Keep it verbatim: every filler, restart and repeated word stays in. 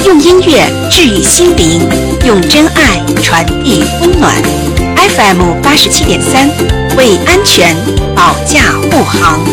用音乐治愈心灵，用真爱传递温暖。F M 八十七点三，为安全保驾护航。